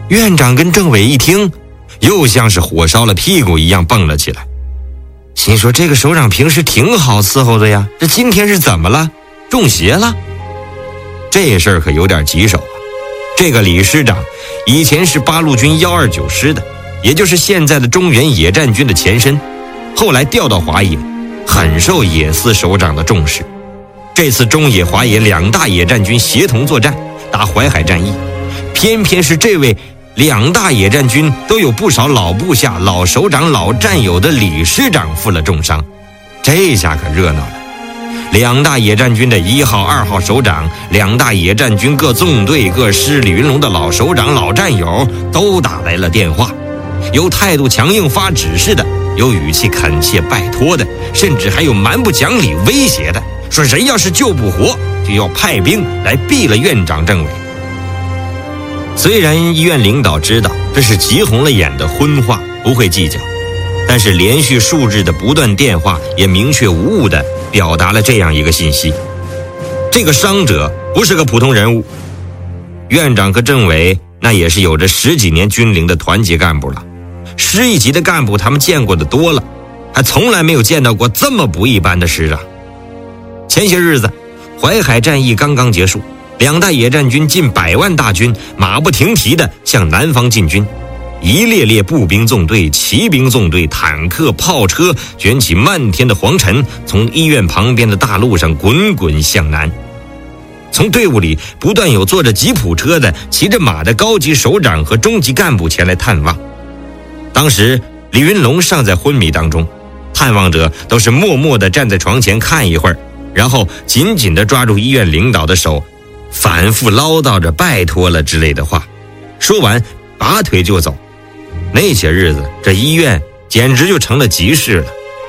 院长跟政委一听，又像是火烧了屁股一样蹦了起来，心说这个首长平时挺好伺候的呀，这今天是怎么了？中邪了？这事儿可有点棘手啊。这个李师长以前是八路军129师的，也就是现在的中原野战军的前身，后来调到华野，很受野司首长的重视。这次中野华野两大野战军协同作战，打淮海战役，偏偏是这位两大野战军都有不少老部下、老首长、老战友的李师长负了重伤，这下可热闹了。两大野战军的1号、2号首长，两大野战军各纵队、各师李云龙的老首长、老战友都打来了电话，有态度强硬发指示的，有语气恳切拜托的，甚至还有蛮不讲理威胁的，说人要是救不活，就要派兵来毙了院长政委。虽然医院领导知道这是急红了眼的荤话，不会计较，但是连续数日的不断电话也明确无误地表达了这样一个信息：这个伤者不是个普通人物。院长和政委那也是有着10几年军龄的团级干部了，师一级的干部他们见过的多了，还从来没有见到过这么不一般的师长。前些日子淮海战役刚刚结束，两大野战军近100万大军马不停蹄地向南方进军，一列列步兵纵队、骑兵纵队、坦克、炮车卷起漫天的黄尘，从医院旁边的大路上滚滚向南。从队伍里不断有坐着吉普车的、骑着马的高级首长和中级干部前来探望。当时李云龙尚在昏迷当中，探望者都是默默地站在床前看一会儿，然后紧紧地抓住医院领导的手，反复唠叨着拜托了之类的话，说完拔腿就走。那些日子这医院简直就成了集市了。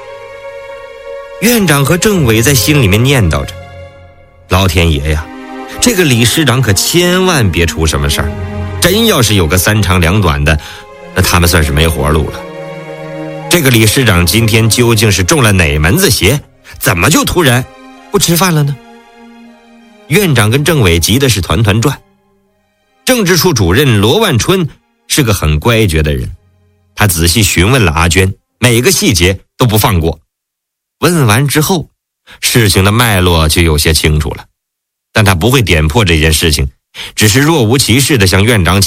院长和政委在心里面念叨着，老天爷呀，这个李师长可千万别出什么事儿，真要是有个3长2短的，那他们算是没活路了。这个李师长今天究竟是中了哪门子邪，怎么就突然不吃饭了呢？院长跟政委急的是团团转。政治处主任罗万春是个很乖觉的人，他仔细询问了阿娟，每个细节都不放过。问完之后，事情的脉络就有些清楚了，但他不会点破这件事情，只是若无其事地向院长